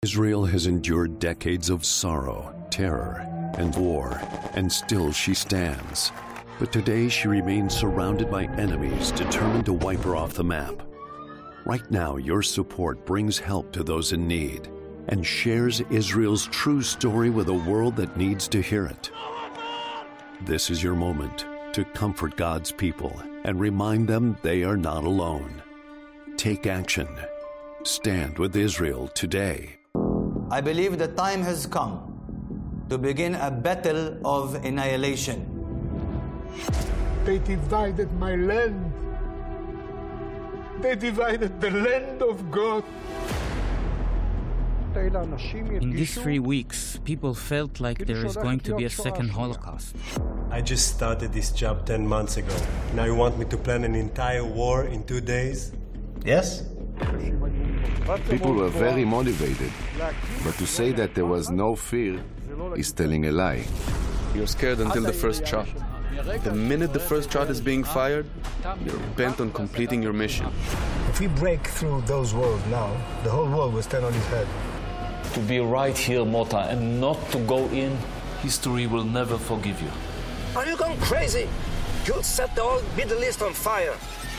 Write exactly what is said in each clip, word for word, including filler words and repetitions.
Israel has endured decades of sorrow, terror, and war, and still she stands. But today she remains surrounded by enemies determined to wipe her off the map. Right now, your support brings help to those in need and shares Israel's true story with a world that needs to hear it. This is your moment to comfort God's people and remind them they are not alone. Take action. Stand with Israel today. I believe the time has come to begin a battle of annihilation. They divided my land. They divided the land of God. In these three weeks, people felt like there is going to be a second Holocaust. I just started this job ten months ago. Now you want me to plan an entire war in two days? Yes? People were very motivated, but to say that there was no fear is telling a lie. You're scared until the first shot. The minute the first shot is being fired, you're bent on completing your mission. If we break through those walls now, the whole world will stand on its head. To be right here, Mota, and not to go in, history will never forgive you. Are you going crazy? You'll set the whole Middle East on fire.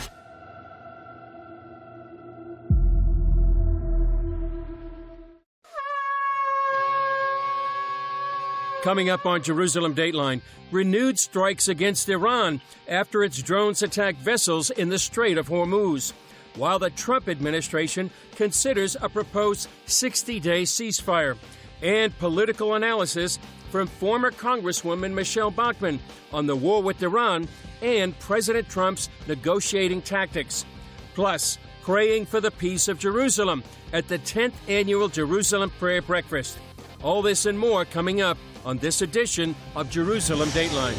Coming up on Jerusalem Dateline, renewed strikes against Iran after its drones attacked vessels in the Strait of Hormuz, while the Trump administration considers a proposed sixty-day ceasefire, and political analysis from former Congresswoman Michelle Bachmann on the war with Iran and President Trump's negotiating tactics. Plus, praying for the peace of Jerusalem at the tenth Annual Jerusalem Prayer Breakfast. All this and more coming up on this edition of Jerusalem Dateline.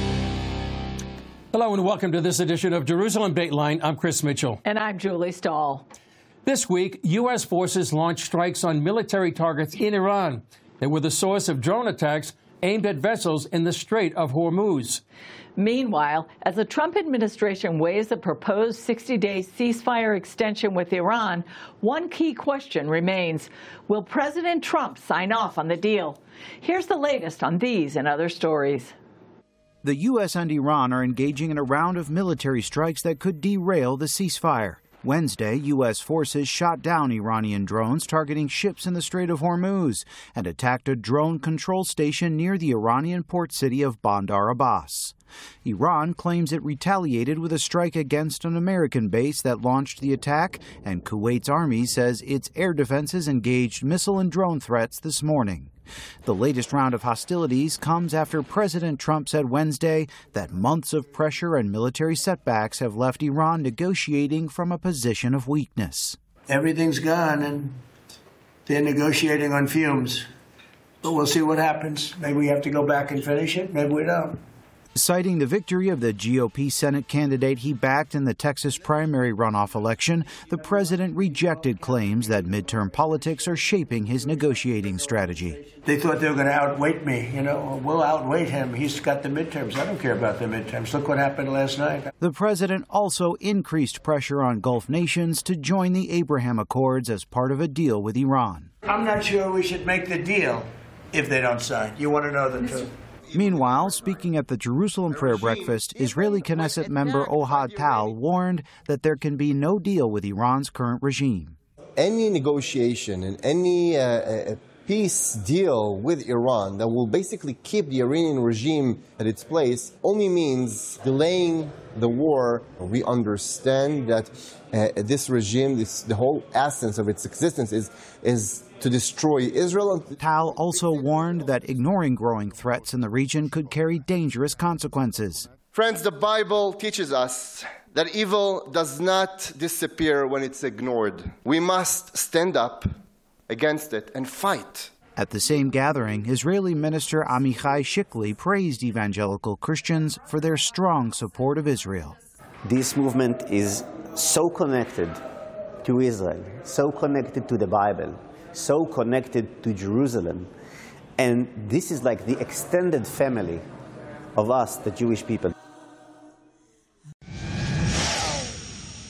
Hello and welcome to this edition of Jerusalem Dateline. I'm Chris Mitchell. And I'm Julie Stahl. This week, U S forces launched strikes on military targets in Iran. They were the source of drone attacks aimed at vessels in the Strait of Hormuz. Meanwhile, as the Trump administration weighs the proposed sixty-day ceasefire extension with Iran, one key question remains: will President Trump sign off on the deal? Here's the latest on these and other stories. The U S and Iran are engaging in a round of military strikes that could derail the ceasefire. Wednesday, U S forces shot down Iranian drones targeting ships in the Strait of Hormuz and attacked a drone control station near the Iranian port city of Bandar Abbas. Iran claims it retaliated with a strike against an American base that launched the attack, and Kuwait's army says its air defenses engaged missile and drone threats this morning. The latest round of hostilities comes after President Trump said Wednesday that months of pressure and military setbacks have left Iran negotiating from a position of weakness. Everything's gone, and they're negotiating on fumes. But we'll see what happens. Maybe we have to go back and finish it. Maybe we don't. Citing the victory of the G O P Senate candidate he backed in the Texas primary runoff election, the president rejected claims that midterm politics are shaping his negotiating strategy. They thought they were going to outweight me. You know, we'll outweight him. He's got the midterms. I don't care about the midterms. Look what happened last night. The president also increased pressure on Gulf nations to join the Abraham Accords as part of a deal with Iran. I'm not sure we should make the deal if they don't sign. You want to know the truth? Meanwhile, speaking at the Jerusalem Prayer Breakfast, Israeli Knesset member Ohad Tal warned that there can be no deal with Iran's current regime. Any negotiation and any uh, peace deal with Iran that will basically keep the Iranian regime at its place only means delaying the war. We understand that uh, this regime, this, the whole essence of its existence is is to destroy Israel. Tal also warned that ignoring growing threats in the region could carry dangerous consequences. Friends, the Bible teaches us that evil does not disappear when it's ignored. We must stand up against it and fight. At the same gathering, Israeli Minister Amichai Shikli praised evangelical Christians for their strong support of Israel. This movement is so connected to Israel, so connected to the Bible, so connected to Jerusalem. And this is like the extended family of us, the Jewish people.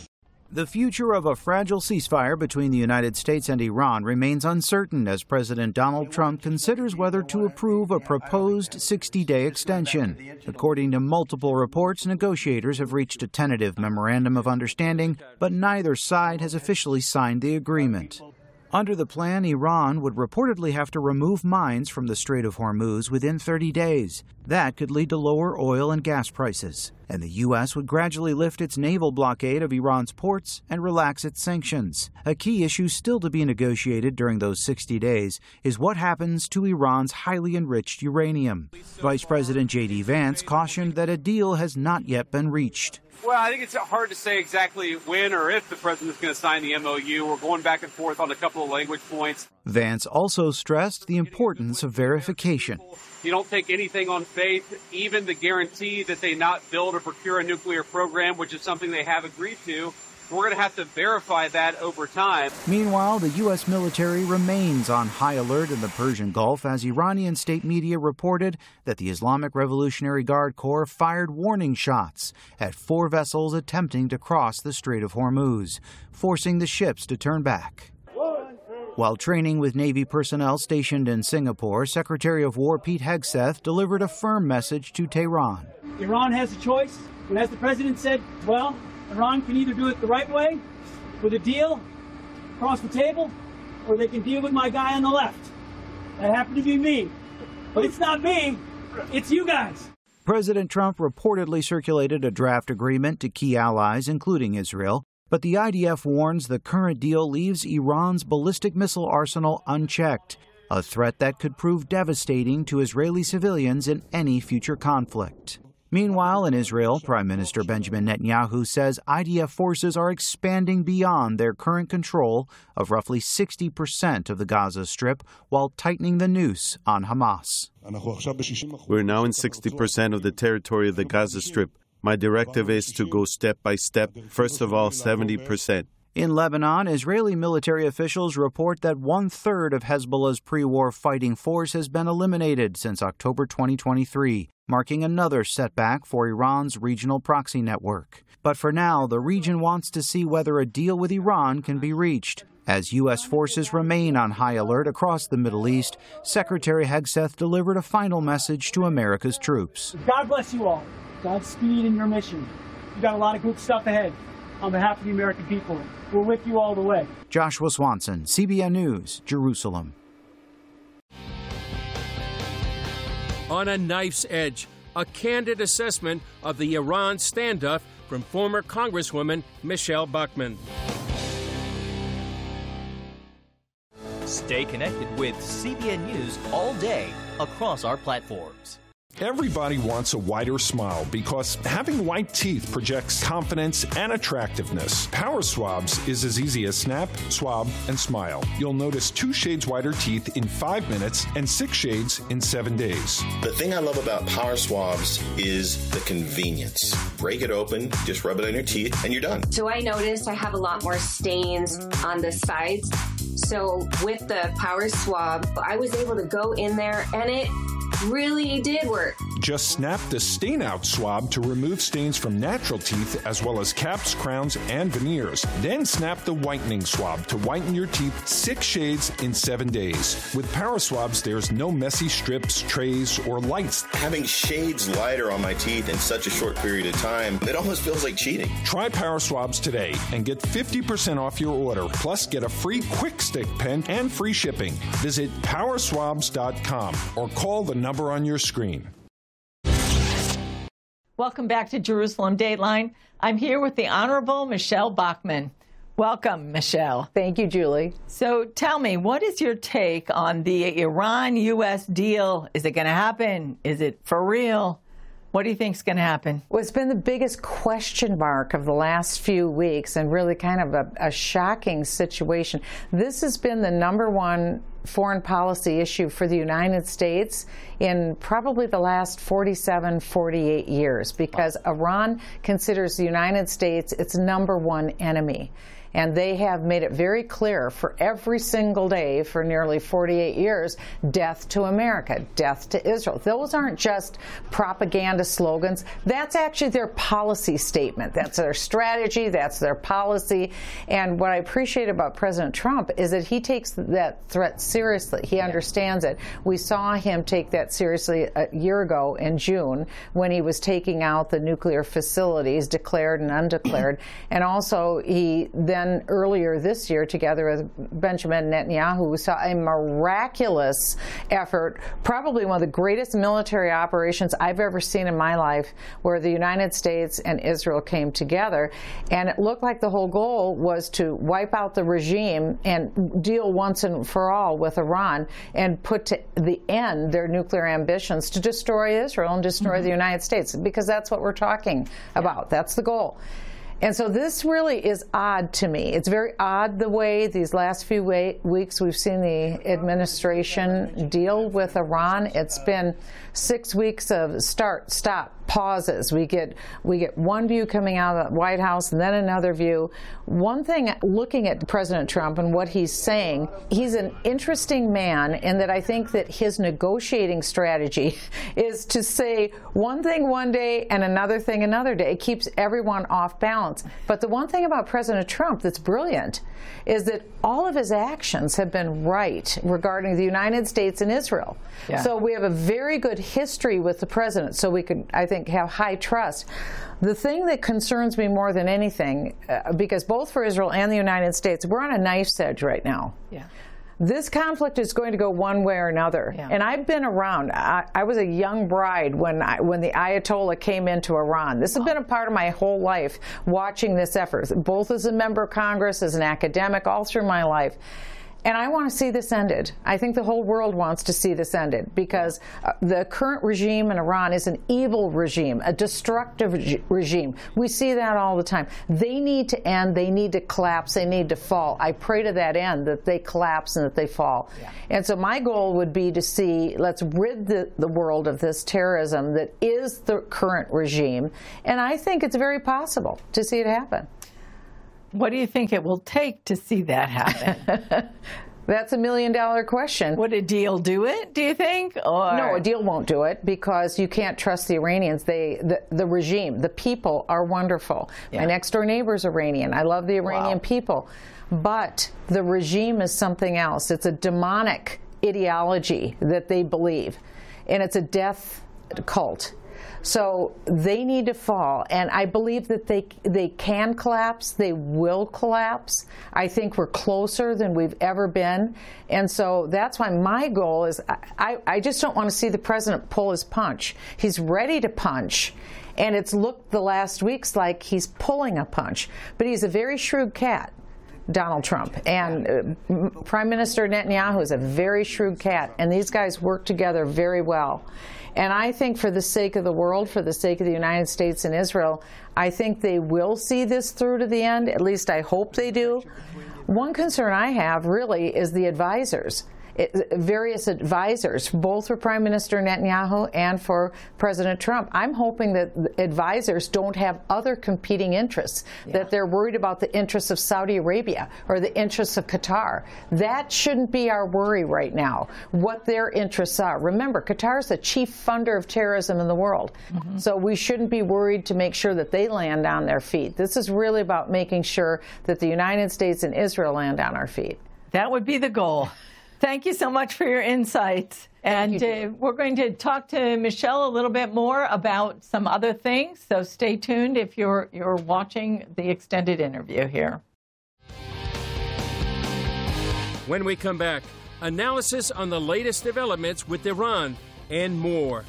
The future of a fragile ceasefire between the United States and Iran remains uncertain as President Donald Trump considers whether to approve a proposed sixty-day extension. According to multiple reports, negotiators have reached a tentative memorandum of understanding, but neither side has officially signed the agreement. Under the plan, Iran would reportedly have to remove mines from the Strait of Hormuz within thirty days. That could lead to lower oil and gas prices. And the U S would gradually lift its naval blockade of Iran's ports and relax its sanctions. A key issue still to be negotiated during those sixty days is what happens to Iran's highly enriched uranium. Vice President J D Vance cautioned that a deal has not yet been reached. Well, I think it's hard to say exactly when or if the president's going to sign the M O U. We're going back and forth on a couple of language points. Vance also stressed the importance of verification. You don't take anything on faith, even the guarantee that they not build or procure a nuclear program, which is something they have agreed to. We're going to have to verify that over time. Meanwhile, the U S military remains on high alert in the Persian Gulf as Iranian state media reported that the Islamic Revolutionary Guard Corps fired warning shots at four vessels attempting to cross the Strait of Hormuz, forcing the ships to turn back. While training with Navy personnel stationed in Singapore, Secretary of War Pete Hegseth delivered a firm message to Tehran. Iran has a choice, and as the president said, well, Iran can either do it the right way, with a deal across the table, or they can deal with my guy on the left. That happened to be me. But it's not me, it's you guys. President Trump reportedly circulated a draft agreement to key allies, including Israel, but the I D F warns the current deal leaves Iran's ballistic missile arsenal unchecked, a threat that could prove devastating to Israeli civilians in any future conflict. Meanwhile, in Israel, Prime Minister Benjamin Netanyahu says I D F forces are expanding beyond their current control of roughly sixty percent of the Gaza Strip while tightening the noose on Hamas. We're now in sixty percent of the territory of the Gaza Strip. My directive is to go step by step. First of all, seventy percent. In Lebanon, Israeli military officials report that one-third of Hezbollah's pre-war fighting force has been eliminated since October twenty twenty-three, marking another setback for Iran's regional proxy network. But for now, the region wants to see whether a deal with Iran can be reached. As U S forces remain on high alert across the Middle East, Secretary Hegseth delivered a final message to America's troops. God bless you all. Godspeed in your mission. You've got a lot of good stuff ahead. On behalf of the American people, we're with you all the way. Joshua Swanson, C B N News, Jerusalem. On a knife's edge, a candid assessment of the Iran standoff from former Congresswoman Michelle Bachmann. Stay connected with C B N News all day across our platforms. Everybody wants a whiter smile because having white teeth projects confidence and attractiveness. Power Swabs is as easy as snap, swab, and smile. You'll notice two shades whiter teeth in five minutes and six shades in seven days. The thing I love about Power Swabs is the convenience. Break it open, just rub it on your teeth, and you're done. So I noticed I have a lot more stains on the sides. So with the Power Swab, I was able to go in there and it really did work. Just snap the stain out swab to remove stains from natural teeth as well as caps, crowns, and veneers. Then snap the whitening swab to whiten your teeth six shades in seven days. With Power Swabs, there's no messy strips, trays, or lights. Having shades lighter on my teeth in such a short period of time, it almost feels like cheating. Try Power Swabs today and get fifty percent off your order. Plus, get a free Quick Stick pen and free shipping. Visit power swabs dot com or call the number on your screen. Welcome back to Jerusalem Dateline. I'm here with the Honorable Michelle Bachmann. Welcome, Michelle. Thank you, Julie. So tell me, what is your take on the Iran U S deal? Is it going to happen? Is it for real? What do you think is going to happen? Well, it's been the biggest question mark of the last few weeks and really kind of a, a shocking situation. This has been the number one foreign policy issue for the United States in probably the last forty-seven, forty-eight years because Iran considers the United States its number one enemy. And they have made it very clear for every single day for nearly forty-eight years, death to America, death to Israel. Those aren't just propaganda slogans. That's actually their policy statement. That's their strategy. That's their policy. And what I appreciate about President Trump is that he takes that threat seriously. He understands it. We saw him take that seriously a year ago in June when he was taking out the nuclear facilities, declared and undeclared. And also he then earlier this year, together with Benjamin Netanyahu, saw a miraculous effort, probably one of the greatest military operations I've ever seen in my life, where the United States and Israel came together. And it looked like the whole goal was to wipe out the regime and deal once and for all with Iran and put to the end their nuclear ambitions to destroy Israel and destroy mm-hmm. the United States, because that's what we're talking about. That's the goal. And so this really is odd to me. It's very odd the way these last few weeks we've seen the administration deal with Iran. It's been six weeks of start, stop, pauses. We get we get one view coming out of the White House and then another view. One thing, looking at President Trump and what he's saying, he's an interesting man in that I think that his negotiating strategy is to say one thing one day and another thing another day. It keeps everyone off balance. But the one thing about President Trump that's brilliant is that all of his actions have been right regarding the United States and Israel. Yeah. So we have a very good history with the president, so we could, I think, have high trust. The thing that concerns me more than anything, uh, because both for Israel and the United States, we're on a knife's edge right now. Yeah. This conflict is going to go one way or another. Yeah. And I've been around. I, I was a young bride when I, when the Ayatollah came into Iran. This has been a part of my whole life, watching this effort, both as a member of Congress, as an academic, all through my life. And I want to see this ended. I think the whole world wants to see this ended, because uh, the current regime in Iran is an evil regime, a destructive reg regime. We see that all the time. They need to end. They need to collapse. They need to fall. I pray to that end that they collapse and that they fall. Yeah. And so my goal would be to see, let's rid the, the world of this terrorism that is the current regime. And I think it's very possible to see it happen. What do you think it will take to see that happen? That's a million dollar question. Would a deal do it, do you think? Or? No, a deal won't do it, because you can't trust the Iranians. They, the, the regime, the people are wonderful. Yeah. My next door neighbor is Iranian. I love the Iranian wow. people. But the regime is something else. It's a demonic ideology that they believe. And it's a death cult. So they need to fall, and I believe that they they can collapse. They will collapse. I think we're closer than we've ever been, and so that's why my goal is I, I just don't want to see the president pull his punch. He's ready to punch, and it's looked the last weeks like he's pulling a punch, but he's a very shrewd cat, Donald Trump, and uh, Prime Minister Netanyahu is a very shrewd cat, and these guys work together very well. And I think for the sake of the world, for the sake of the United States and Israel, I think they will see this through to the end. At least I hope they do. One concern I have really is the advisors. It, various advisors, both for Prime Minister Netanyahu and for President Trump. I'm hoping that advisors don't have other competing interests, yeah. that they're worried about the interests of Saudi Arabia or the interests of Qatar. That shouldn't be our worry right now, what their interests are. Remember, Qatar is the chief funder of terrorism in the world, mm-hmm. so we shouldn't be worried to make sure that they land on their feet. This is really about making sure that the United States and Israel land on our feet. That would be the goal. Thank you so much for your insights. And uh, we're going to talk to Michelle a little bit more about some other things. So stay tuned if you're, you're watching the extended interview here. When we come back, analysis on the latest developments with Iran and more.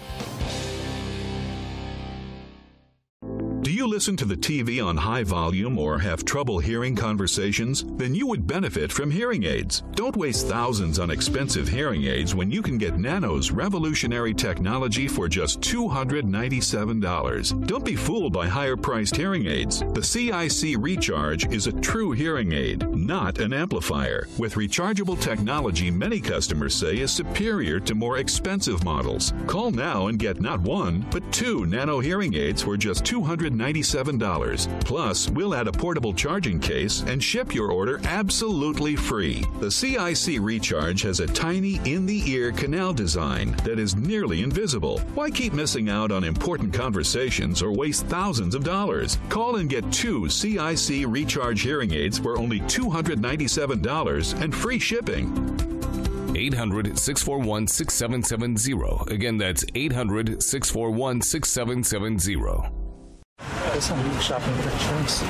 Do you listen to the T V on high volume or have trouble hearing conversations? Then you would benefit from hearing aids. Don't waste thousands on expensive hearing aids when you can get Nano's revolutionary technology for just two hundred ninety-seven dollars. Don't be fooled by higher-priced hearing aids. The C I C Recharge is a true hearing aid, not an amplifier. With rechargeable technology many customers say is superior to more expensive models. Call now and get not one, but two Nano hearing aids for just two hundred ninety-seven dollars. ninety-seven dollars. Plus, we'll add a portable charging case and ship your order absolutely free. The C I C Recharge has a tiny in-the-ear canal design that is nearly invisible. Why keep missing out on important conversations or waste thousands of dollars? Call and get two C I C Recharge hearing aids for only two hundred ninety-seven dollars and free shipping. eight hundred, six four one, six seven seven zero. Again, that's eight hundred, six four one, six seven seven zero. Guess I'm shopping for insurance.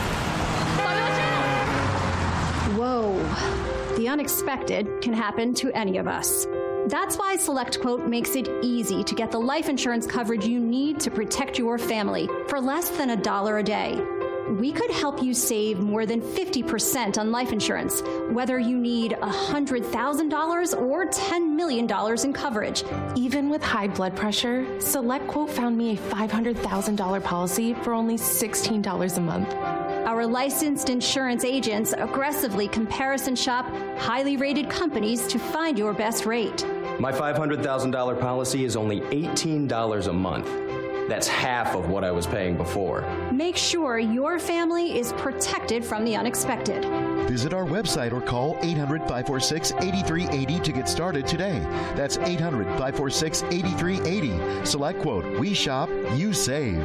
Whoa. The unexpected can happen to any of us. That's why SelectQuote makes it easy to get the life insurance coverage you need to protect your family for less than a dollar a day. We could help you save more than fifty percent on life insurance, whether you need one hundred thousand dollars or ten million dollars in coverage. Even with high blood pressure, SelectQuote found me a five hundred thousand dollars policy for only sixteen dollars a month. Our licensed insurance agents aggressively comparison shop highly rated companies to find your best rate. My five hundred thousand dollars policy is only eighteen dollars a month. That's half of what I was paying before. Make sure your family is protected from the unexpected. Visit our website or call eight hundred, five four six, eight three eight zero to get started today. That's eight hundred, five four six, eight three eight zero. SelectQuote. We shop, you save.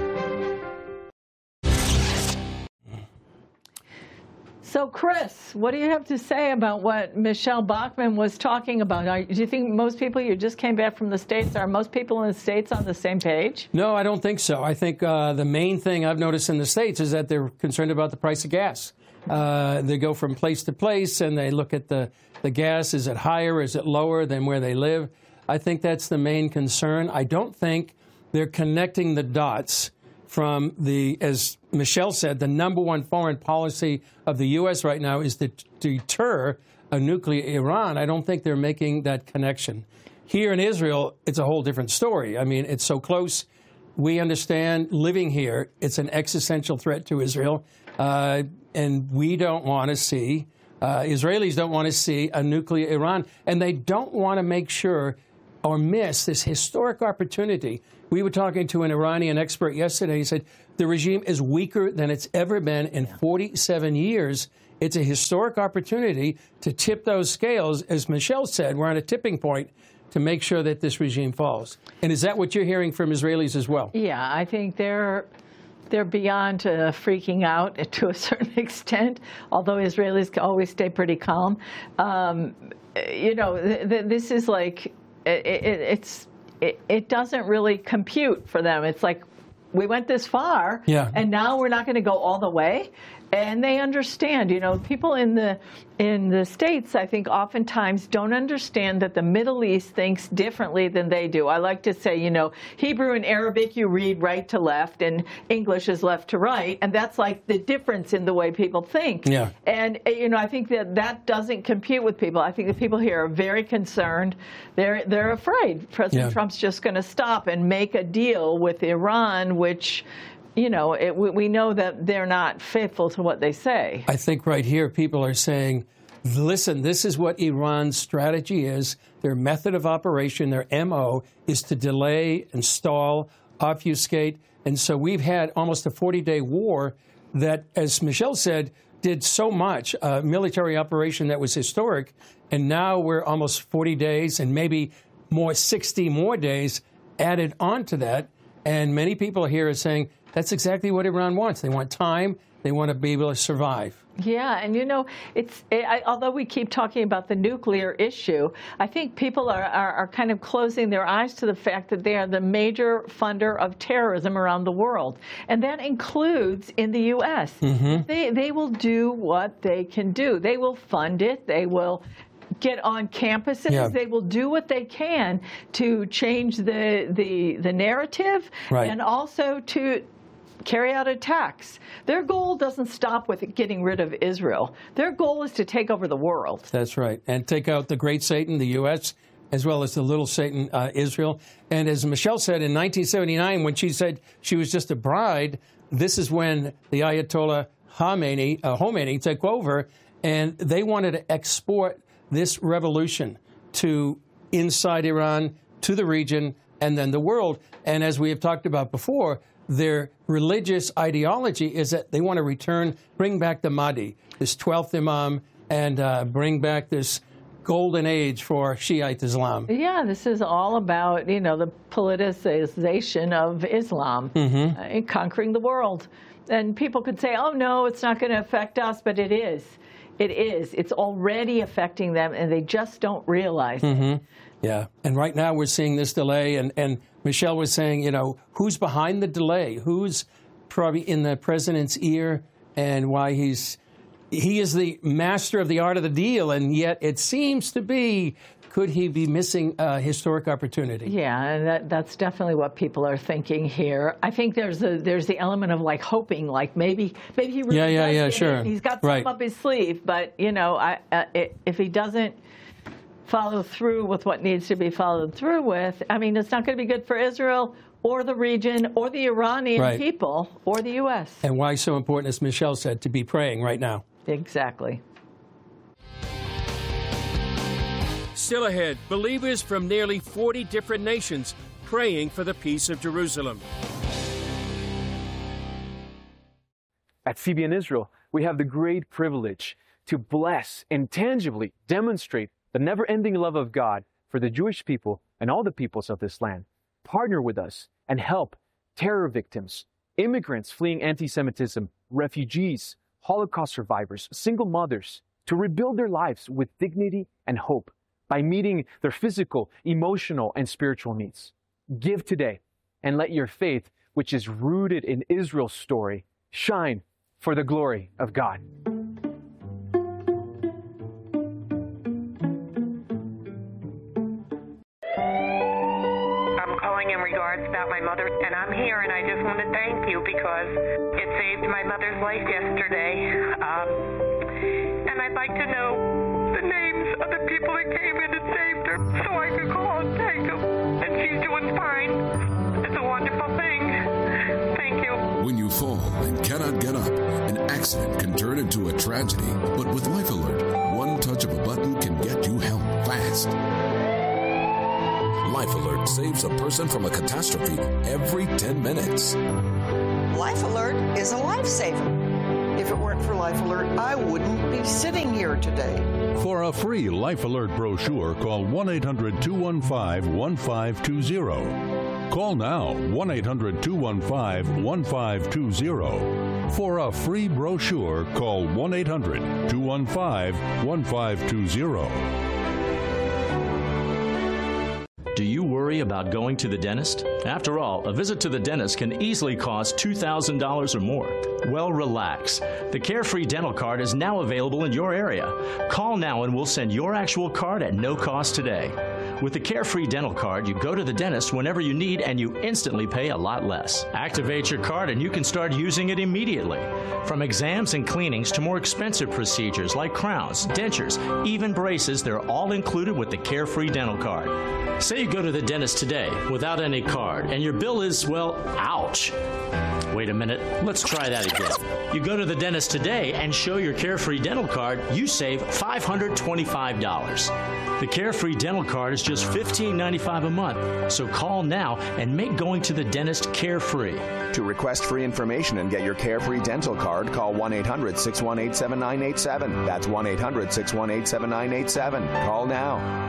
So, Chris, what do you have to say about what Michelle Bachmann was talking about? Are, do you think most people, you just came back from the States, are most people in the States on the same page? No, I don't think so. I think uh, the main thing I've noticed in the States is that they're concerned about the price of gas. Uh, they go from place to place and they look at the, the gas. Is it higher? Is it lower than where they live? I think that's the main concern. I don't think they're connecting the dots from the, as Michelle said, the number one foreign policy of the U S right now is to deter a nuclear Iran. I don't think they're making that connection. Here in Israel, it's a whole different story. I mean, it's so close. We understand living here, it's an existential threat to Israel. Uh, and we don't want to see, uh, Israelis don't want to see a nuclear Iran. And they don't want to make sure or miss this historic opportunity. We were talking to an Iranian expert yesterday. He said the regime is weaker than it's ever been in forty-seven years. It's a historic opportunity to tip those scales. As Michelle said, we're on a tipping point to make sure that this regime falls. And is that what you're hearing from Israelis as well? Yeah, I think they're they're beyond uh, freaking out to a certain extent, although Israelis can always stay pretty calm. Um, you know, th th this is like, it, it, it's, it, it doesn't really compute for them. It's like, we went this far, yeah. and now we're not going to go all the way. And they understand, you know, people in the in the States, I think, oftentimes don't understand that the Middle East thinks differently than they do. I like to say, you know, Hebrew and Arabic, you read right to left, and English is left to right. And that's like the difference in the way people think. Yeah. And, you know, I think that that doesn't compute with people. I think the people here are very concerned. They're, they're afraid President Yeah. Trump's just going to stop and make a deal with Iran, which, you know, it, we, we know that they're not faithful to what they say. I think right here people are saying, listen, this is what Iran's strategy is. Their method of operation, their M O, is to delay, install, obfuscate. And so we've had almost a forty-day war that, as Michelle said, did so much, a military operation that was historic. And now we're almost forty days and maybe more, sixty more days added on to that. And many people here are saying, that's exactly what Iran wants. They want time. They want to be able to survive. Yeah, and you know, it's it, I, although we keep talking about the nuclear issue, I think people are, are, are kind of closing their eyes to the fact that they are the major funder of terrorism around the world. And that includes in the U S Mm-hmm. They, they will do what they can do. They will fund it. They will get on campuses. Yeah. They will do what they can to change the, the, the narrative Right. and also to carry out attacks. Their goal doesn't stop with getting rid of Israel. Their goal is to take over the world. That's right. And take out the great Satan, the U S, as well as the little Satan, uh, Israel. And as Michelle said, in nineteen seventy-nine, when she said she was just a bride, this is when the Ayatollah Khomeini, uh, Khomeini took over, and they wanted to export this revolution to inside Iran, to the region, and then the world. And as we have talked about before, their religious ideology is that they want to return, bring back the Mahdi, this twelfth Imam, and uh, bring back this golden age for Shiite Islam. Yeah, this is all about, you know, the politicization of Islam, mm-hmm. uh, conquering the world. And people could say, oh, no, it's not going to affect us, but it is. It is. It's already affecting them, and they just don't realize mm-hmm. it. Yeah, and right now we're seeing this delay, and, and Michelle was saying, you know, who's behind the delay? Who's probably in the president's ear, and why he's... He is the master of the art of the deal, and yet it seems to be, could he be missing a historic opportunity? Yeah, and that, that's definitely what people are thinking here. I think there's a, there's the element of like hoping, like maybe maybe he really yeah, yeah, does yeah, it. sure. He's got something right. up his sleeve, but you know, I, uh, if he doesn't follow through with what needs to be followed through with, I mean, it's not going to be good for Israel or the region or the Iranian right. people or the U S And why so important, as Michelle said, to be praying right now. Exactly. Still ahead, believers from nearly forty different nations praying for the peace of Jerusalem. At C B N Israel, we have the great privilege to bless and tangibly demonstrate the never-ending love of God for the Jewish people and all the peoples of this land. Partner with us and help terror victims, immigrants fleeing anti-Semitism, refugees, Holocaust survivors, single mothers, to rebuild their lives with dignity and hope by meeting their physical, emotional, and spiritual needs. Give today and let your faith, which is rooted in Israel's story, shine for the glory of God. I'm calling in regards about my mother, and I'm here, and I just want to thank you because it saved my mother's life yesterday. Um, and I'd like to know the names of the people that came in and saved her so I could call and thank them. And she's doing fine. It's a wonderful thing. Thank you. When you fall and cannot get up, an accident can turn into a tragedy. But with Life Alert, one touch of a button can get you help fast. Life Alert saves a person from a catastrophe every ten minutes. Life Alert is a lifesaver. If it weren't for Life Alert, I wouldn't be sitting here today. For a free Life Alert brochure, call one eight hundred two one five one five two zero. Call now, one eight hundred two one five one five two zero. For a free brochure, call one eight hundred two one five one five two zero. Do you worry about going to the dentist? After all, a visit to the dentist can easily cost two thousand dollars or more. Well, relax. The Carefree Dental Card is now available in your area. Call now and we'll send your actual card at no cost today. With the Carefree Dental Card, you go to the dentist whenever you need and you instantly pay a lot less. Activate your card and you can start using it immediately. From exams and cleanings to more expensive procedures like crowns, dentures, even braces, they're all included with the Carefree Dental Card. Say you go to the dentist today without any card and your bill is, well, ouch. Wait a minute, let's try that again. You go to the dentist today and show your Carefree Dental Card, you save five hundred twenty-five dollars. The Carefree Dental Card is just fifteen ninety-five a month, so call now and make going to the dentist carefree. To request free information and get your Carefree Dental Card, call one eight hundred six one eight seven nine eight seven. That's one eight hundred six one eight seven nine eight seven. Call now.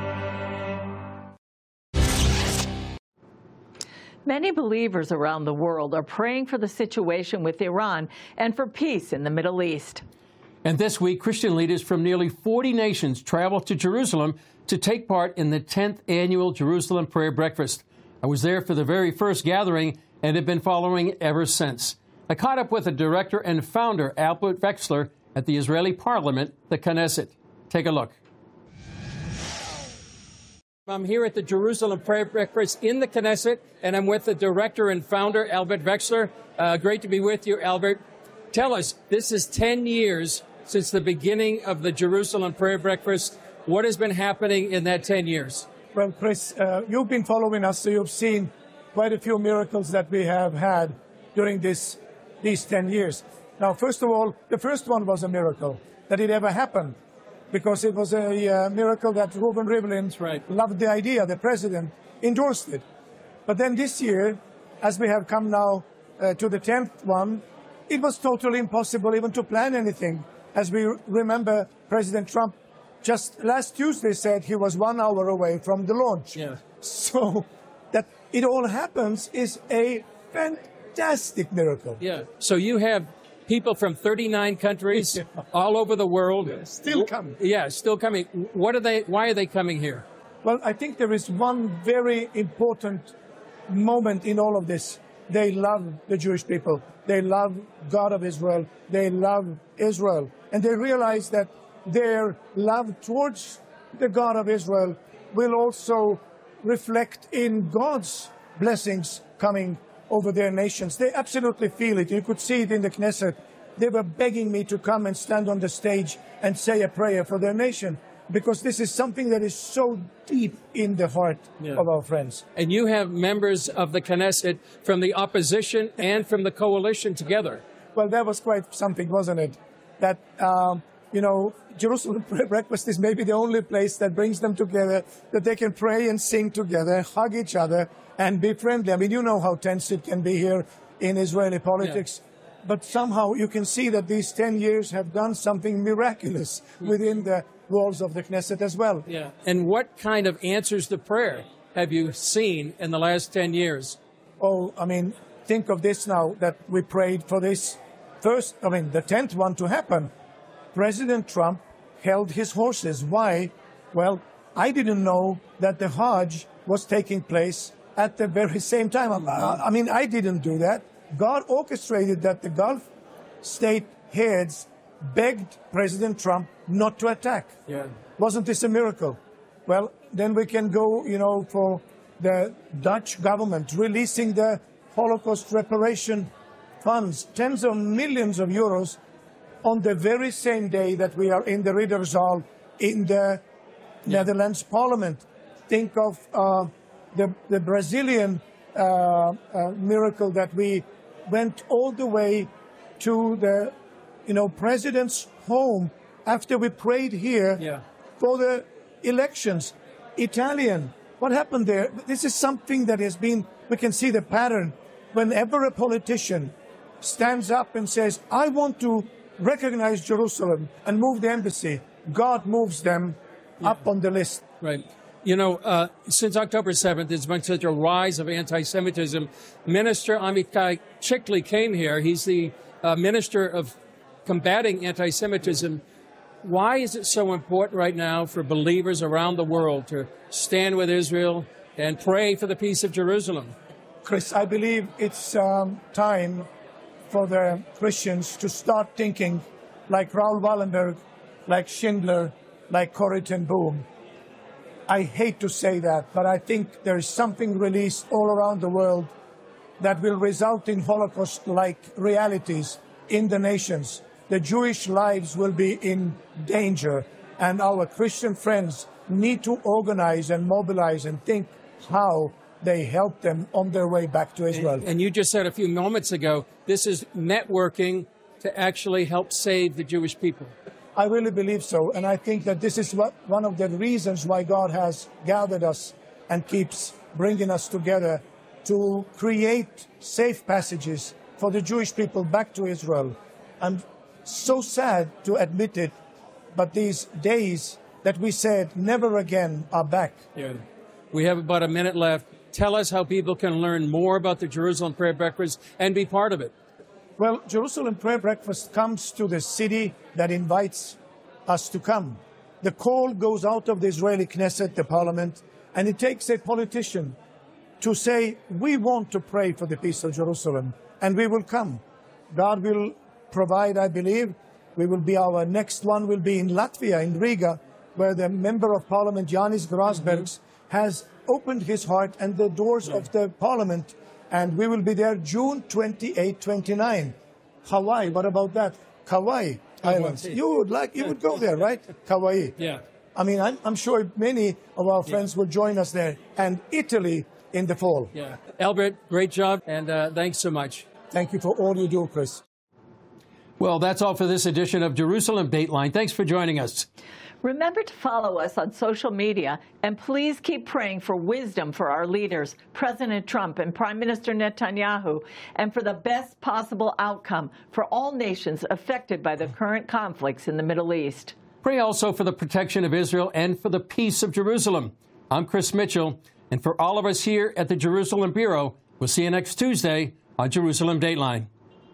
Many believers around the world are praying for the situation with Iran and for peace in the Middle East. And this week, Christian leaders from nearly forty nations traveled to Jerusalem to take part in the tenth annual Jerusalem Prayer Breakfast. I was there for the very first gathering and have been following ever since. I caught up with the director and founder, Albert Wexler, at the Israeli parliament, the Knesset. Take a look. I'm here at the Jerusalem Prayer Breakfast in the Knesset, and I'm with the director and founder, Albert Wexler. Uh, great to be with you, Albert. Tell us, this is ten years since the beginning of the Jerusalem Prayer Breakfast. What has been happening in that ten years? Well, Chris, uh, you've been following us, so you've seen quite a few miracles that we have had during this, these ten years. Now, first of all, the first one was a miracle, that it ever happened, because it was a uh, miracle that Reuven Rivlin right. loved the idea, the president endorsed it. But then this year, as we have come now uh, to the tenth one, it was totally impossible even to plan anything. As we remember, President Trump just last Tuesday said he was one hour away from the launch. Yeah. So that it all happens is a fantastic miracle. Yeah. So you have people from thirty-nine countries yeah. all over the world. Yeah, still coming. Yeah, still coming. What are they? Why are they coming here? Well, I think there is one very important moment in all of this. They love the Jewish people. They love God of Israel. They love Israel. And they realize that their love towards the God of Israel will also reflect in God's blessings coming over their nations. They absolutely feel it. You could see it in the Knesset. They were begging me to come and stand on the stage and say a prayer for their nation, because this is something that is so deep in the heart yeah. of our friends. And you have members of the Knesset from the opposition and from the coalition together. Well, that was quite something, wasn't it? That, um, you know, Jerusalem Prayer Breakfast is maybe the only place that brings them together, that they can pray and sing together, hug each other, and be friendly. I mean, you know how tense it can be here in Israeli politics. Yeah. But somehow you can see that these ten years have done something miraculous within the walls of the Knesset as well. Yeah. And what kind of answers to prayer have you seen in the last ten years? Oh, I mean, think of this now, that we prayed for this first, I mean, the tenth one to happen. President Trump held his horses. Why? Well, I didn't know that the Hajj was taking place at the very same time. I mean, I didn't do that. God orchestrated that the Gulf state heads begged President Trump not to attack. Yeah. Wasn't this a miracle? Well, then we can go, you know, for the Dutch government releasing the Holocaust reparation funds, tens of millions of euros, on the very same day that we are in the Ridderzaal in the yeah. Netherlands Parliament. Think of uh, the, the Brazilian uh, uh, miracle that we went all the way to the, you know, president's home after we prayed here yeah. for the elections. Italian, what happened there? This is something that has been, we can see the pattern. Whenever a politician stands up and says, I want to recognize Jerusalem and move the embassy, God moves them yeah. up on the list. Right. You know, uh, since October seventh, there's been such a rise of anti-Semitism. Minister Amitai Chikli came here. He's the uh, Minister of Combating Anti-Semitism. Why is it so important right now for believers around the world to stand with Israel and pray for the peace of Jerusalem? Chris, I believe it's um, time for the Christians to start thinking like Raoul Wallenberg, like Schindler, like Corrie ten Boom. I hate to say that, but I think there is something released all around the world that will result in Holocaust-like realities in the nations. The Jewish lives will be in danger, and our Christian friends need to organize and mobilize and think how they help them on their way back to Israel. And, and you just said a few moments ago, this is networking to actually help save the Jewish people. I really believe so, and I think that this is what, one of the reasons why God has gathered us and keeps bringing us together to create safe passages for the Jewish people back to Israel. I'm so sad to admit it, but these days that we said never again are back. Yeah. We have about a minute left. Tell us how people can learn more about the Jerusalem Prayer Breakfast and be part of it. Well, Jerusalem Prayer Breakfast comes to the city that invites us to come. The call goes out of the Israeli Knesset, the parliament, and it takes a politician to say, we want to pray for the peace of Jerusalem, and we will come. God will provide, I believe. We will be, our next one will be in Latvia, in Riga, where the member of parliament, Yanis Grasbergs, mm-hmm. has opened his heart and the doors yeah. of the parliament, and we will be there June twenty-eighth, twenty-ninth. Hawaii, what about that? Kauai Islands. You would like, you would go there, right? Kauai. Yeah. I mean, I'm, I'm sure many of our friends yeah. will join us there. And Italy in the fall. Yeah. Albert, great job, and uh, thanks so much. Thank you for all you do, Chris. Well, that's all for this edition of Jerusalem Dateline. Thanks for joining us. Remember to follow us on social media, and please keep praying for wisdom for our leaders, President Trump and Prime Minister Netanyahu, and for the best possible outcome for all nations affected by the current conflicts in the Middle East. Pray also for the protection of Israel and for the peace of Jerusalem. I'm Chris Mitchell, and for all of us here at the Jerusalem Bureau, we'll see you next Tuesday on Jerusalem Dateline.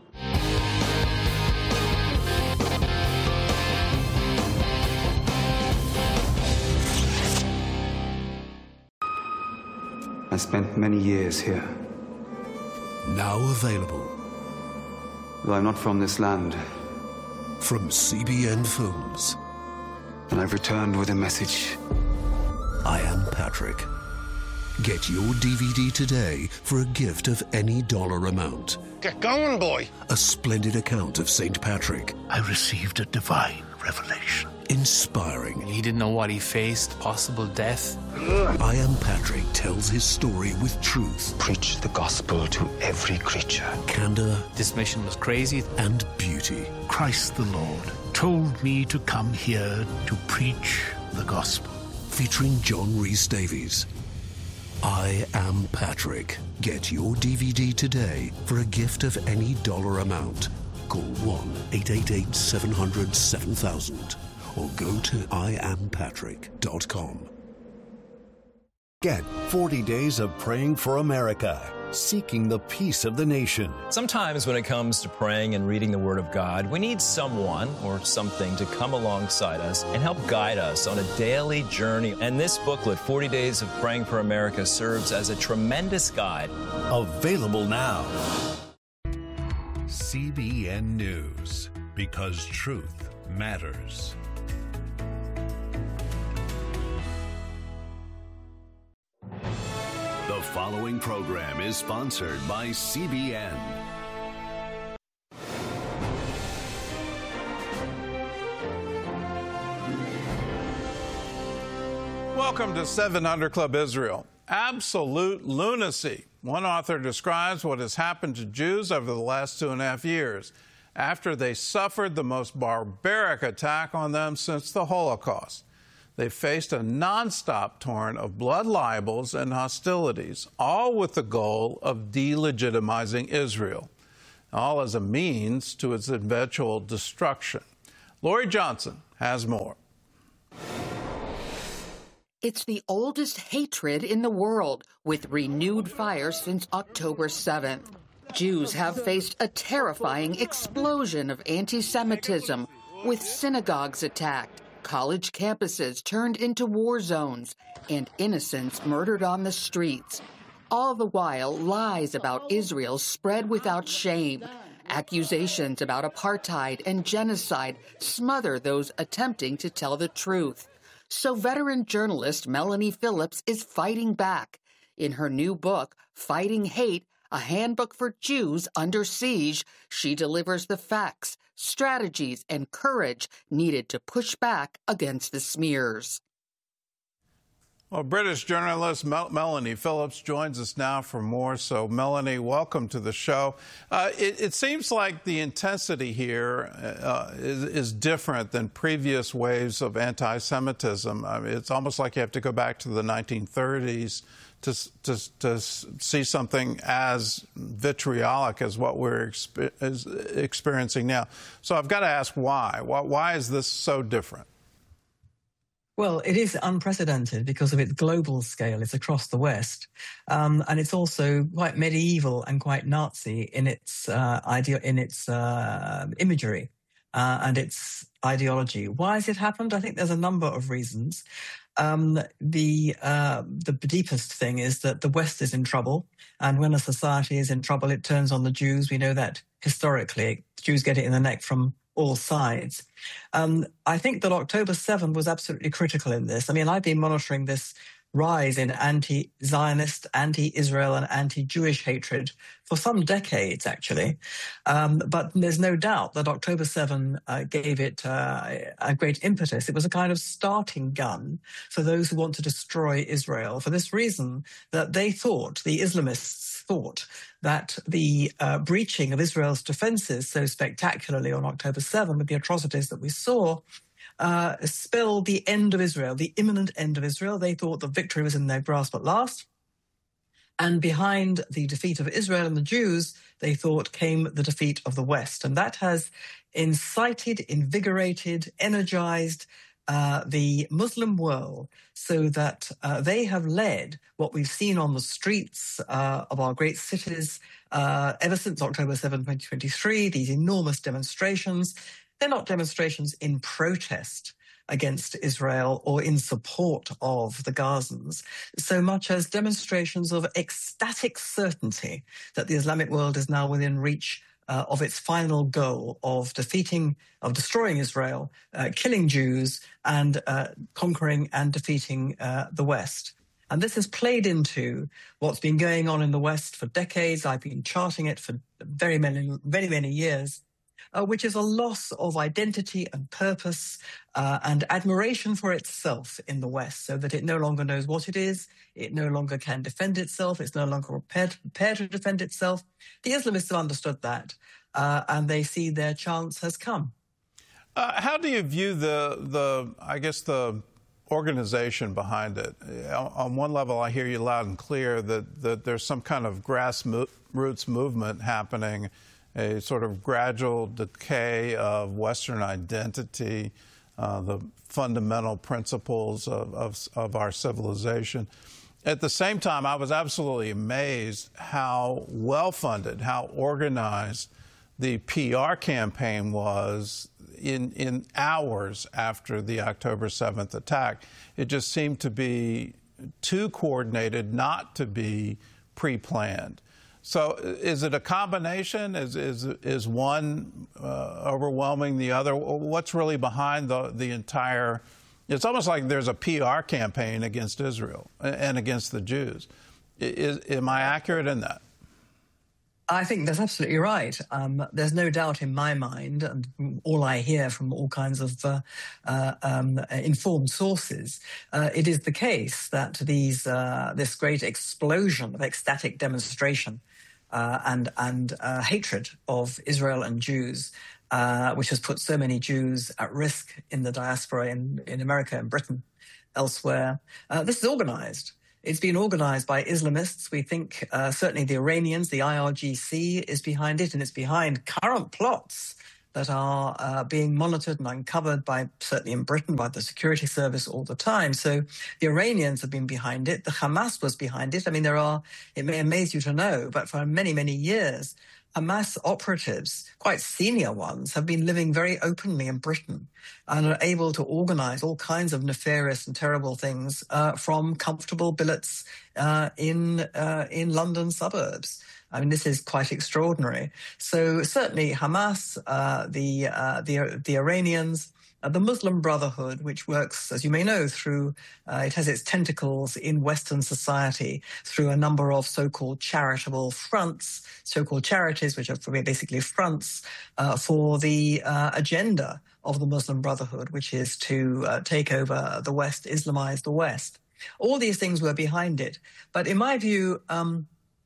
I spent many years here. Now available. Though I'm not from this land. From C B N Films. And I've returned with a message. I Am Patrick. Get your D V D today for a gift of any dollar amount. Get going, boy. A splendid account of Saint Patrick. I received a divine revelation. Inspiring. He didn't know what he faced, possible death. I Am Patrick tells his story with truth. Preach the gospel to every creature. Candor. This mission was crazy. And beauty. Christ the Lord told me to come here to preach the gospel. Featuring John Rhys Davies. I Am Patrick. Get your D V D today for a gift of any dollar amount. Call one eight eight eight, seven hundred, seven thousand or go to I am patrick dot com. Get forty days of praying for America, seeking the peace of the nation. Sometimes when it comes to praying and reading the Word of God, we need someone or something to come alongside us and help guide us on a daily journey. And this booklet, forty days of Praying for America, serves as a tremendous guide. Available now. C B N News, because truth matters. The following program is sponsored by C B N. Welcome to seven hundred Club Israel. Absolute lunacy. One author describes what has happened to Jews over the last two and a half years after they suffered the most barbaric attack on them since the Holocaust. They faced a nonstop torrent of blood libels and hostilities, all with the goal of delegitimizing Israel, all as a means to its eventual destruction. Lori Johnson has more. It's the oldest hatred in the world, with renewed fire since October seventh. Jews have faced a terrifying explosion of anti-Semitism, with synagogues attacked, college campuses turned into war zones, and innocents murdered on the streets. All the while, lies about Israel spread without shame. Accusations about apartheid and genocide smother those attempting to tell the truth. So veteran journalist Melanie Phillips is fighting back. In her new book, Fighting Hate, A Handbook for Jews Under Siege, she delivers the facts, strategies, and courage needed to push back against the smears. Well, British journalist Mel- Melanie Phillips joins us now for more. So, Melanie, welcome to the show. Uh, it, it seems like the intensity here uh, is, is different than previous waves of anti-Semitism. I mean, it's almost like you have to go back to the nineteen thirties to, to, to see something as vitriolic as what we're exp- is experiencing now. So I've got to ask why. why. Why is this so different? Well, it is unprecedented because of its global scale. It's across the West. Um, and it's also quite medieval and quite Nazi in its uh, idea, in its uh, imagery uh, and its ideology. Why has it happened? I think there's a number of reasons. Um, the uh, the deepest thing is that the West is in trouble. And when a society is in trouble, it turns on the Jews. We know that historically. Jews get it in the neck from all sides. Um, I think that October seventh was absolutely critical in this. I mean, I've been monitoring this rise in anti-Zionist, anti-Israel and anti-Jewish hatred for some decades, actually. Um, but there's no doubt that October seventh uh, gave it uh, a great impetus. It was a kind of starting gun for those who want to destroy Israel, for this reason that they thought, the Islamists thought, that the uh, breaching of Israel's defenses so spectacularly on October seventh with the atrocities that we saw uh, spelled the end of Israel, the imminent end of Israel. They thought the victory was in their grasp at last. And behind the defeat of Israel and the Jews, they thought came the defeat of the West. And that has incited, invigorated, energized uh, the Muslim world so that uh, they have led what we've seen on the streets uh, of our great cities uh, ever since October seventh, twenty twenty-three, these enormous demonstrations. They're not demonstrations in protest against Israel or in support of the Gazans, so much as demonstrations of ecstatic certainty that the Islamic world is now within reach uh, of its final goal of defeating, of destroying Israel, uh, killing Jews, and uh, conquering and defeating uh, the West. And this has played into what's been going on in the West for decades. I've been charting it for very many, very many years. Uh, which is a loss of identity and purpose uh, and admiration for itself in the West, so that it no longer knows what it is, it no longer can defend itself, it's no longer prepared, prepared to defend itself. The Islamists have understood that, uh, and they see their chance has come. Uh, how do you view the, the, I guess, the organization behind it? On one level, I hear you loud and clear that, that there's some kind of grassroots movement happening, a sort of gradual decay of Western identity, uh, the fundamental principles of, of, of our civilization. At the same time, I was absolutely amazed how well-funded, how organized the P R campaign was in, in hours after the October seventh attack. It just seemed to be too coordinated not to be pre-planned. So is it a combination? Is is is one uh, overwhelming the other? What's really behind the the entire? It's almost like there's a P R campaign against Israel and against the Jews. Is, am I accurate in that? I think that's absolutely right. Um, there's no doubt in my mind, and all I hear from all kinds of uh, uh, um, informed sources, uh, it is the case that these uh, this great explosion of ecstatic demonstration uh, and and uh, hatred of Israel and Jews, uh, which has put so many Jews at risk in the diaspora in, in America and Britain, elsewhere, uh, this is organized. It's been organized by Islamists. We think uh, certainly the Iranians, the I R G C is behind it, and it's behind current plots that are uh, being monitored and uncovered by, certainly in Britain, by the security service all the time. So the Iranians have been behind it. The Hamas was behind it. I mean, there are, it may amaze you to know, but for many, many years, Hamas operatives, quite senior ones, have been living very openly in Britain and are able to organize all kinds of nefarious and terrible things uh, from comfortable billets uh, in uh, in London suburbs. I mean, this is quite extraordinary. So certainly Hamas, uh, the, uh, the the Iranians, Uh, the Muslim Brotherhood, which works, as you may know, through, uh, it has its tentacles in Western society through a number of so-called charitable fronts, so-called charities, which are basically fronts uh, for the uh, agenda of the Muslim Brotherhood, which is to uh, take over the West, Islamize the West. All these things were behind it. But in my view, um,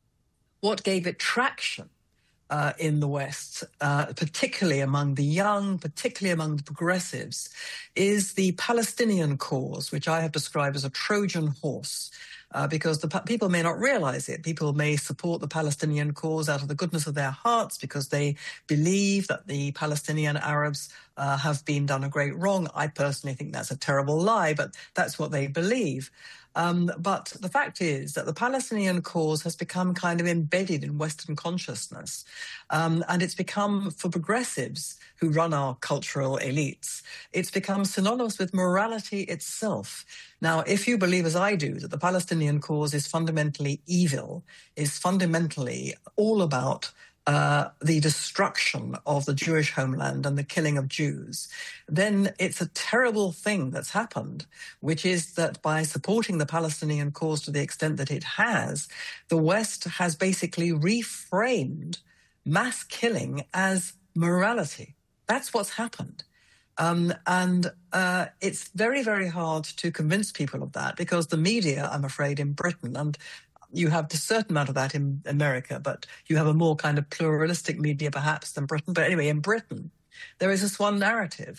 what gave it traction Uh, in the West, uh, particularly among the young, particularly among the progressives, is the Palestinian cause, which I have described as a Trojan horse, uh, because the people may not realize it. People may support the Palestinian cause out of the goodness of their hearts because they believe that the Palestinian Arabs uh, have been done a great wrong. I personally think that's a terrible lie, but that's what they believe. Um, but the fact is that the Palestinian cause has become kind of embedded in Western consciousness. Um, and it's become, for progressives who run our cultural elites, it's become synonymous with morality itself. Now, if you believe, as I do, that the Palestinian cause is fundamentally evil, is fundamentally all about Uh, the destruction of the Jewish homeland and the killing of Jews, then it's a terrible thing that's happened, which is that by supporting the Palestinian cause to the extent that it has, the West has basically reframed mass killing as morality. That's what's happened. Um, and uh, it's very, very hard to convince people of that because the media, I'm afraid, in Britain, and you have a certain amount of that in America, but you have a more kind of pluralistic media perhaps than Britain. But anyway, in Britain, there is this one narrative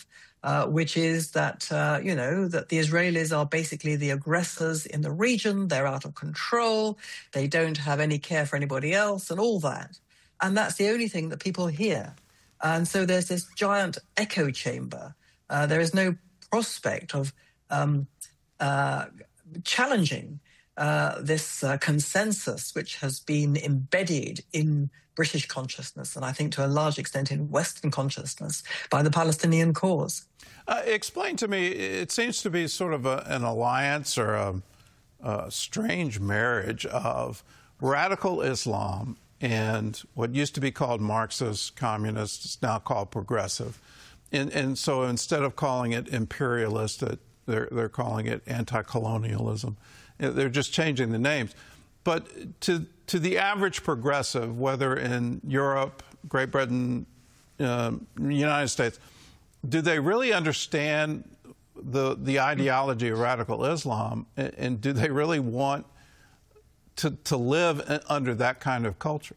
uh, which is that, uh, you know, that the Israelis are basically the aggressors in the region. They're out of control. They don't have any care for anybody else and all that. And that's the only thing that people hear. And so there's this giant echo chamber. Uh, there is no prospect of um, uh, challenging uh, this uh, consensus, which has been embedded in British consciousness, and I think to a large extent in Western consciousness, by the Palestinian cause. Uh, explain to me, it seems to be sort of a, an alliance or a, a strange marriage of radical Islam and what used to be called Marxist communist is now called progressive. And, and so instead of calling it imperialist, they're, they're calling it anti-colonialism. They're just changing the names. But to, to the average progressive, whether in Europe, Great Britain, um, United States, do they really understand the, the ideology of radical Islam? And, and do they really want to, to live under that kind of culture?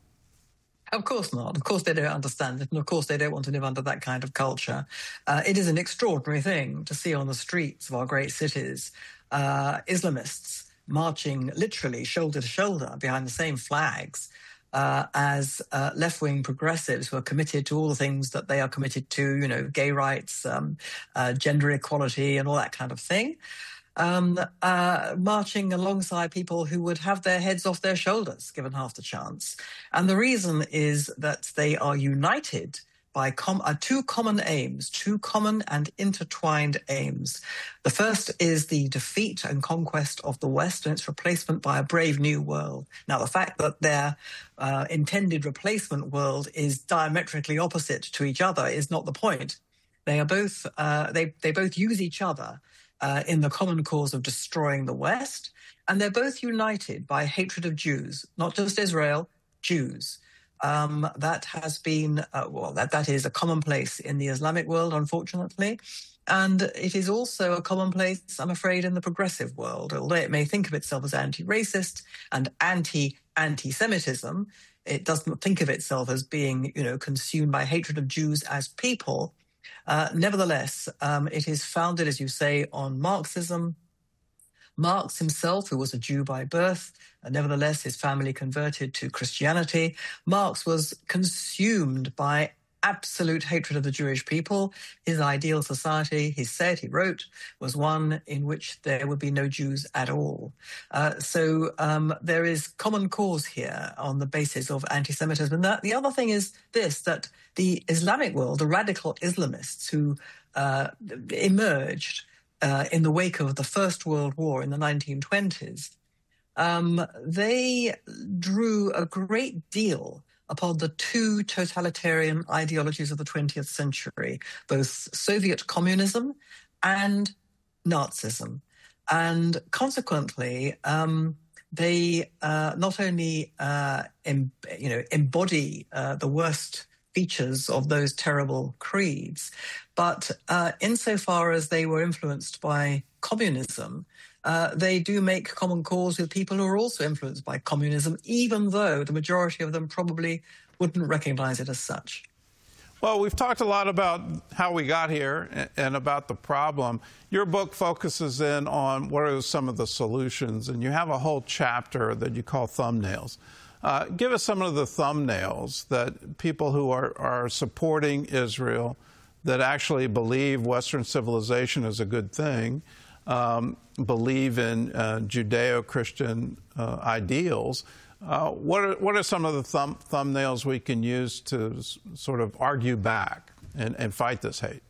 Of course not. Of course they don't understand it. And of course they don't want to live under that kind of culture. Uh, it is an extraordinary thing to see on the streets of our great cities uh, Islamists marching literally shoulder to shoulder behind the same flags uh, as uh, left-wing progressives who are committed to all the things that they are committed to, you know, gay rights, um, uh, gender equality and all that kind of thing. Um, uh, marching alongside people who would have their heads off their shoulders, given half the chance. And the reason is that they are united by com- uh, two common aims, two common and intertwined aims. The first is the defeat and conquest of the West and its replacement by a brave new world. Now, the fact that their uh, intended replacement world is diametrically opposite to each other is not the point. They are both, uh, they, they both use each other Uh, in the common cause of destroying the West, and they're both united by hatred of Jews, not just Israel, Jews. Um, that has been, uh, well, that, that is a commonplace in the Islamic world, unfortunately, and it is also a commonplace, I'm afraid, in the progressive world. Although it may think of itself as anti-racist and anti-anti-Semitism, it doesn't think of itself as being, you know, consumed by hatred of Jews as people. Uh, nevertheless, um, it is founded, as you say, on Marxism. Marx himself, who was a Jew by birth, uh, nevertheless, his family converted to Christianity. Marx was consumed by absolute hatred of the Jewish people. His ideal society, he said, he wrote, was one in which there would be no Jews at all. Uh, so um, there is common cause here on the basis of anti-Semitism. And that, the other thing is this, that the Islamic world, the radical Islamists who uh, emerged uh, in the wake of the First World War in the nineteen twenties, um, they drew a great deal upon the two totalitarian ideologies of the twentieth century, both Soviet communism and Nazism. And consequently, um, they uh, not only uh, em- you know, embody uh, the worst features of those terrible creeds, but uh, insofar as they were influenced by communism, Uh, they do make common cause with people who are also influenced by communism, even though the majority of them probably wouldn't recognize it as such. Well, we've talked a lot about how we got here and about the problem. Your book focuses in on what are some of the solutions, and you have a whole chapter that you call thumbnails. Uh, give us some of the thumbnails that people who are, are supporting Israel, that actually believe Western civilization is a good thing, Um, believe in uh, Judeo-Christian uh, ideals. Uh, what are what are some of the thumb, thumbnails we can use to s- sort of argue back and, and fight this hate?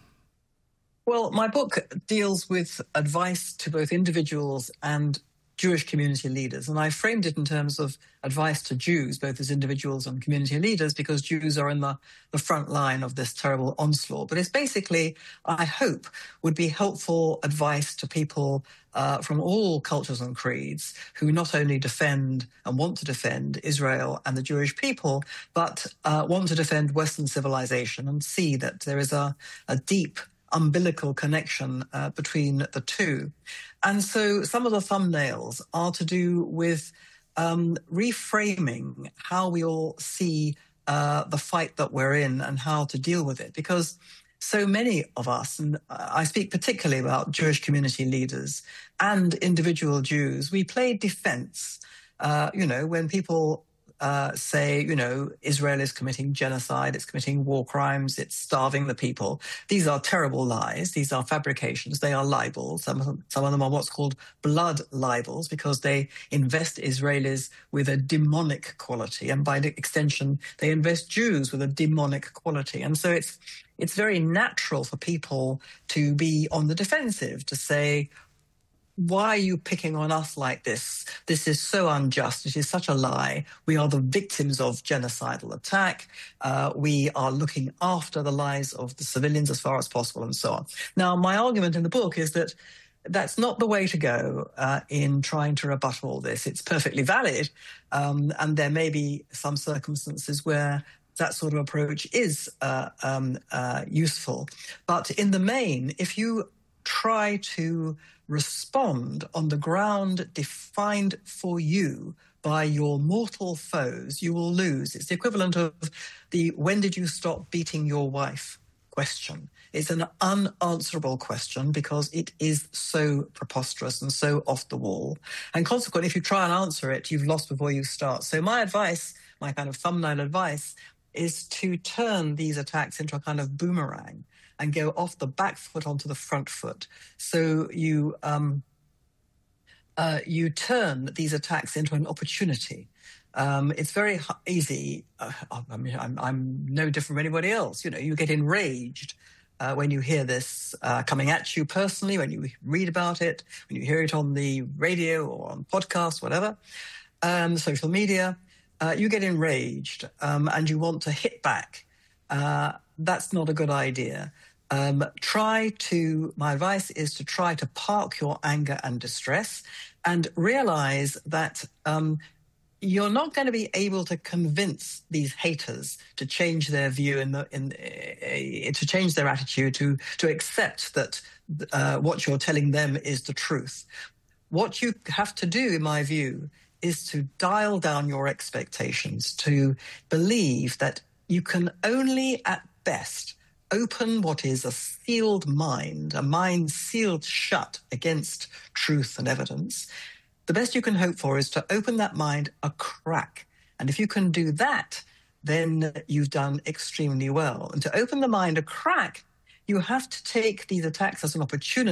Well, my book deals with advice to both individuals and Jewish community leaders, and I framed it in terms of advice to Jews, both as individuals and community leaders, because Jews are in the, the front line of this terrible onslaught. But it's basically, I hope, would be helpful advice to people uh, from all cultures and creeds who not only defend and want to defend Israel and the Jewish people, but uh, want to defend Western civilization and see that there is a, a deep umbilical connection uh, between the two. And so some of the thumbnails are to do with um, reframing how we all see uh, the fight that we're in and how to deal with it. Because so many of us, and I speak particularly about Jewish community leaders and individual Jews, we play defense. Uh, you know, when people uh, say, you know, Israel is committing genocide, it's committing war crimes, it's starving the people. These are terrible lies. These are fabrications. They are libels. Some of them, some of them are what's called blood libels because they invest Israelis with a demonic quality. And by extension, they invest Jews with a demonic quality. And so it's it's very natural for people to be on the defensive, to say, why are you picking on us like this? This is so unjust. It is such a lie. We are the victims of genocidal attack. Uh, we are looking after the lives of the civilians as far as possible, and so on. Now, my argument in the book is that that's not the way to go uh, in trying to rebut all this. It's perfectly valid, um, and there may be some circumstances where that sort of approach is uh, um, uh, useful. But in the main, if you try to respond on the ground defined for you by your mortal foes, you will lose. It's the equivalent of the when did you stop beating your wife question. It's an unanswerable question because it is so preposterous and so off the wall. And consequently, if you try and answer it, you've lost before you start. So my advice, my kind of thumbnail advice, is to turn these attacks into a kind of boomerang and go off the back foot onto the front foot. So you um, uh, you turn these attacks into an opportunity. Um, it's very easy. Uh, I mean, I'm, I'm no different from anybody else. You know, you get enraged uh, when you hear this uh, coming at you personally, when you read about it, when you hear it on the radio or on podcasts, whatever, um, social media. Uh, you get enraged um, and you want to hit back. Uh, that's not a good idea. Um, try to, my advice is to try to park your anger and distress and realize that um, you're not going to be able to convince these haters to change their view in the, in, uh, to change their attitude, to, to accept that uh, what you're telling them is the truth. What you have to do, in my view, is to dial down your expectations, to believe that you can only at best open what is a sealed mind, a mind sealed shut against truth and evidence. The best you can hope for is to open that mind a crack. And if you can do that, then you've done extremely well. And to open the mind a crack, you have to take these attacks as an opportunity